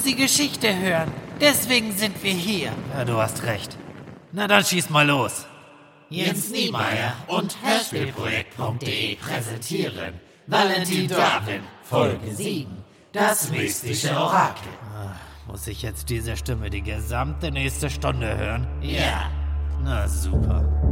Sie Geschichte hören. Deswegen sind wir hier. Ja, du hast recht. Na dann schieß mal los. Jens Niemeyer und Hörspielprojekt.de präsentieren Valentin Darwin, Folge 7, das mystische Orakel. Muss ich jetzt diese Stimme die gesamte nächste Stunde hören? Ja. Na super.